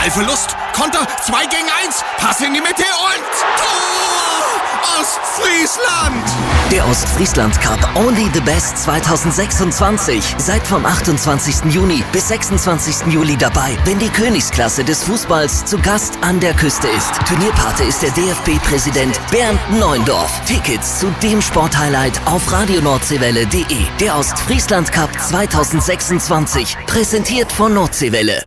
Ballverlust, Konter, 2 gegen 1, Pass in die Mitte und Tor! Ostfriesland! Der Ostfriesland Cup Only the Best 2026. Seid vom 28. Juni bis 26. Juli dabei, wenn die Königsklasse des Fußballs zu Gast an der Küste ist. Turnierpate ist der DFB-Präsident Bernd Neuendorf. Tickets zu dem Sporthighlight auf radionordseewelle.de. Der Ostfriesland Cup 2026. Präsentiert von Nordseewelle.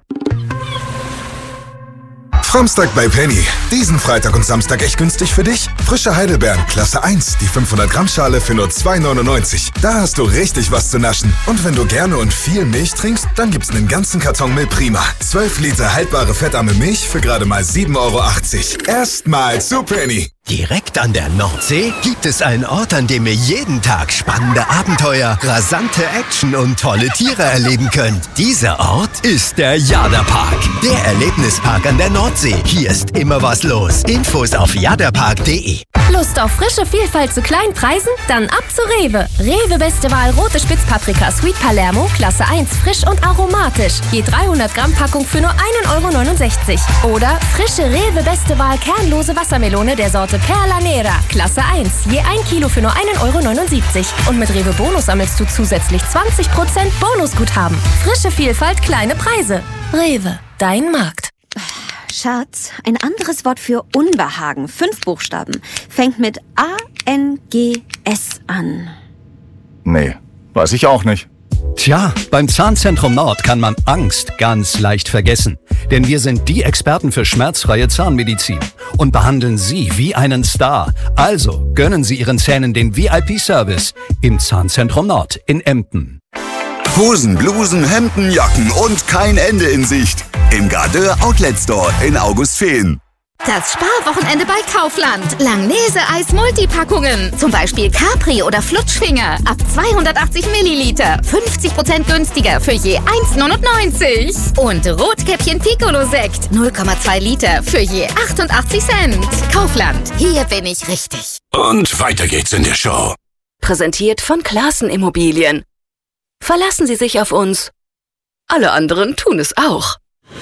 Samstag bei Penny. Diesen Freitag und Samstag echt günstig für dich? Frische Heidelbeeren, Klasse 1, die 500 Gramm Schale für nur 2,99. Da hast du richtig was zu naschen. Und wenn du gerne und viel Milch trinkst, dann gibt's einen ganzen Karton Milch Prima. 12 Liter haltbare fettarme Milch für gerade mal 7,80 €. Erstmal zu Penny. Direkt an der Nordsee gibt es einen Ort, an dem ihr jeden Tag spannende Abenteuer, rasante Action und tolle Tiere erleben könnt. Dieser Ort ist der Jaderpark, der Erlebnispark an der Nordsee. Hier ist immer was los. Infos auf jaderpark.de. Lust auf frische Vielfalt zu kleinen Preisen? Dann ab zu Rewe. Rewe beste Wahl rote Spitzpaprika Sweet Palermo, Klasse 1, frisch und aromatisch. Je 300 Gramm Packung für nur 1,69 €. Oder frische Rewe beste Wahl kernlose Wassermelone der Sorte Perla Nera, Klasse 1, je 1 Kilo für nur 1,79 €. Und mit Rewe Bonus sammelst du zusätzlich 20% Bonusguthaben. Frische Vielfalt, kleine Preise. Rewe, dein Markt. Schatz, ein anderes Wort für Unbehagen. 5 Buchstaben. Fängt mit ANGS an. Nee, weiß ich auch nicht. Tja, beim Zahnzentrum Nord kann man Angst ganz leicht vergessen. Denn wir sind die Experten für schmerzfreie Zahnmedizin und behandeln Sie wie einen Star. Also gönnen Sie Ihren Zähnen den VIP-Service im Zahnzentrum Nord in Emden. Hosen, Blusen, Hemden, Jacken und kein Ende in Sicht. Im Gardeur Outlet Store in Augustfehn. Das Sparwochenende bei Kaufland. Langnese-Eis Multipackungen. Zum Beispiel Capri oder Flutschfinger. Ab 280 Milliliter. 50% günstiger für je 1,99 €. Und Rotkäppchen Piccolo-Sekt. 0,2 Liter für je 88 Cent. Kaufland. Hier bin ich richtig. Und weiter geht's in der Show. Präsentiert von Classen Immobilien. Verlassen Sie sich auf uns. Alle anderen tun es auch.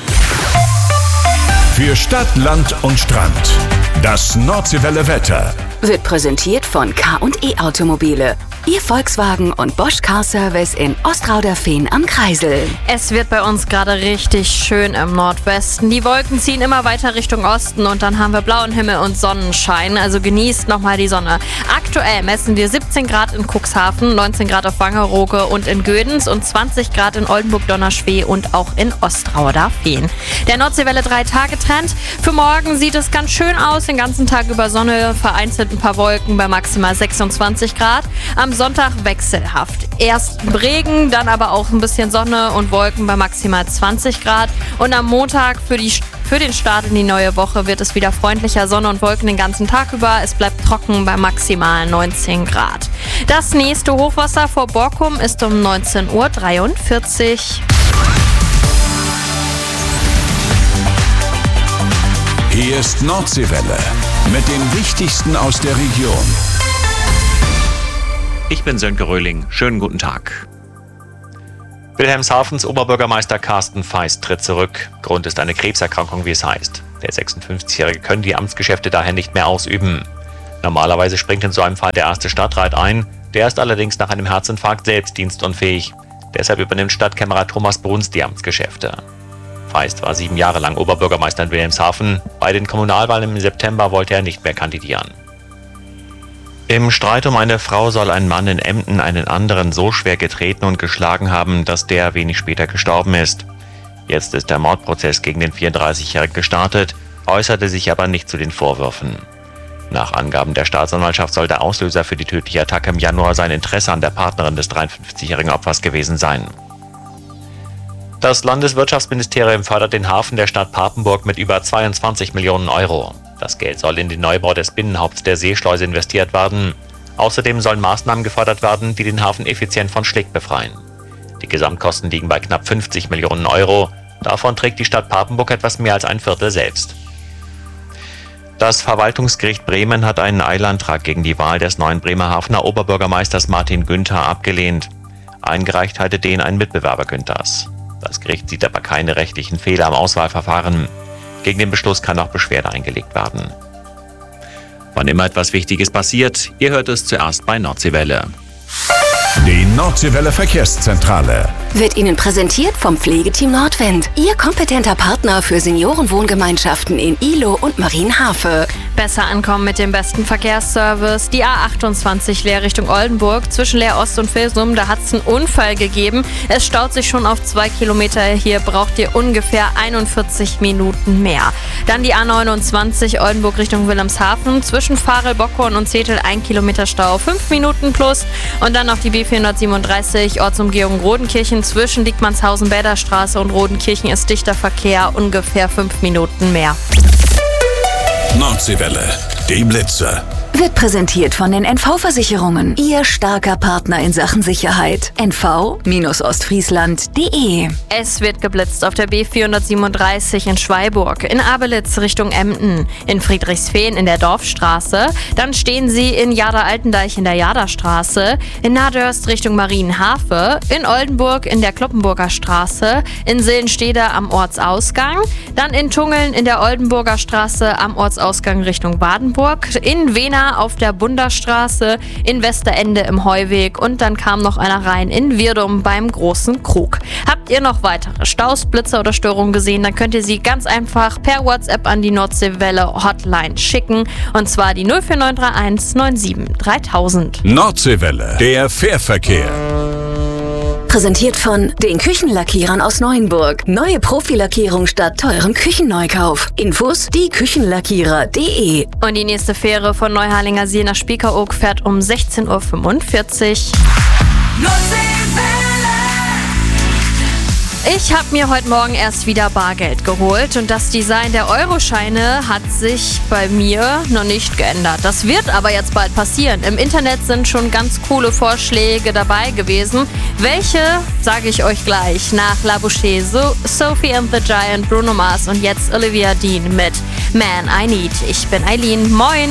Für Stadt, Land und Strand. Das Nordseewelle Wetter Wird präsentiert von K&E Automobile. Ihr Volkswagen und Bosch Car Service in Ostrauderfehn am Kreisel. Es wird bei uns gerade richtig schön im Nordwesten. Die Wolken ziehen immer weiter Richtung Osten und dann haben wir blauen Himmel und Sonnenschein. Also genießt nochmal die Sonne. Aktuell messen wir 17 Grad in Cuxhaven, 19 Grad auf Wangerooge und in Gödens und 20 Grad in Oldenburg-Donnerschweh und auch in Ostrauderfehn. Der Nordseewelle 3-Tage-Trend. Für morgen sieht es ganz schön aus. Den ganzen Tag über Sonne, vereinzelt ein paar Wolken bei maximal 26 Grad. Am Sonntag wechselhaft. Erst Regen, dann aber auch ein bisschen Sonne und Wolken bei maximal 20 Grad. Und am Montag für den Start in die neue Woche wird es wieder freundlicher, Sonne und Wolken den ganzen Tag über. Es bleibt trocken bei maximal 19 Grad. Das nächste Hochwasser vor Borkum ist um 19:43 Uhr. Hier ist Nordseewelle mit dem Wichtigsten aus der Region. Ich bin Sönke Röhling. Schönen guten Tag. Wilhelmshavens Oberbürgermeister Carsten Feist tritt zurück. Grund ist eine Krebserkrankung, wie es heißt. Der 56-Jährige könne die Amtsgeschäfte daher nicht mehr ausüben. Normalerweise springt in so einem Fall der erste Stadtrat ein. Der ist allerdings nach einem Herzinfarkt selbst dienstunfähig. Deshalb übernimmt Stadtkämmerer Thomas Bruns die Amtsgeschäfte. Feist war 7 Jahre lang Oberbürgermeister in Wilhelmshaven. Bei den Kommunalwahlen im September wollte er nicht mehr kandidieren. Im Streit um eine Frau soll ein Mann in Emden einen anderen so schwer getreten und geschlagen haben, dass der wenig später gestorben ist. Jetzt ist der Mordprozess gegen den 34-Jährigen gestartet, äußerte sich aber nicht zu den Vorwürfen. Nach Angaben der Staatsanwaltschaft soll der Auslöser für die tödliche Attacke im Januar sein Interesse an der Partnerin des 53-jährigen Opfers gewesen sein. Das Landeswirtschaftsministerium fördert den Hafen der Stadt Papenburg mit über 22 Millionen €. Das Geld soll in den Neubau des Binnenhaupts der Seeschleuse investiert werden. Außerdem sollen Maßnahmen gefördert werden, die den Hafen effizient von Schlick befreien. Die Gesamtkosten liegen bei knapp 50 Millionen €. Davon trägt die Stadt Papenburg etwas mehr als ein Viertel selbst. Das Verwaltungsgericht Bremen hat einen Eilantrag gegen die Wahl des neuen Bremerhavener Oberbürgermeisters Martin Günther abgelehnt. Eingereicht hatte den ein Mitbewerber Günthers. Das Gericht sieht aber keine rechtlichen Fehler am Auswahlverfahren. Gegen den Beschluss kann auch Beschwerde eingelegt werden. Wann immer etwas Wichtiges passiert, ihr hört es zuerst bei Nordseewelle. Die Nordseewelle Verkehrszentrale wird Ihnen präsentiert vom Pflegeteam Nordwind. Ihr kompetenter Partner für Seniorenwohngemeinschaften in Ihlow und Marienhafe. Besser ankommen mit dem besten Verkehrsservice. Die A28 Leer Richtung Oldenburg zwischen Leer Ost und Vilsum, da hat es einen Unfall gegeben. Es staut sich schon auf 2 Kilometer. Hier braucht ihr ungefähr 41 Minuten mehr. Dann die A29 Oldenburg Richtung Wilhelmshaven zwischen Farel, Bockhorn und Zetel 1 Kilometer Stau, 5 Minuten plus. Und dann noch die B437 Ortsumgehung Rodenkirchen zwischen Diekmannshausen, Bäderstraße und Rodenkirchen ist dichter Verkehr, ungefähr 5 Minuten mehr. Nordseewelle, die Blitzer. Wird präsentiert von den NV-Versicherungen. Ihr starker Partner in Sachen Sicherheit. nv-ostfriesland.de. Es wird geblitzt auf der B437 in Schweiburg, in Abelitz Richtung Emden, in Friedrichsfehn in der Dorfstraße. Dann stehen Sie in Jada-Altendeich in der Jadastraße, in Nadörst Richtung Marienhafe, in Oldenburg in der Kloppenburger Straße, in Sillenstede am Ortsausgang, dann in Tungeln in der Oldenburger Straße am Ortsausgang Richtung Badenburg, in Wena auf der Bunderstraße, in Westerende im Heuweg und dann kam noch einer rein in Wirdum beim Großen Krug. Habt ihr noch weitere Staus, Blitzer oder Störungen gesehen, dann könnt ihr sie ganz einfach per WhatsApp an die Nordseewelle Hotline schicken und zwar die 04931 97 3000. Nordseewelle, der Fährverkehr. Präsentiert von den Küchenlackierern aus Neuenburg. Neue Profilackierung statt teurem Küchenneukauf. Infos dieküchenlackierer.de. Und die nächste Fähre von Neuharlinger See nach Spiekeroog fährt um 16:45 Uhr. Ich habe mir heute Morgen erst wieder Bargeld geholt und das Design der Euroscheine hat sich bei mir noch nicht geändert. Das wird aber jetzt bald passieren. Im Internet sind schon ganz coole Vorschläge dabei gewesen. Welche, sage ich euch gleich. Nach La Boucher, Sophie and the Giant, Bruno Mars und jetzt Olivia Dean mit Man I Need. Ich bin Eileen. Moin!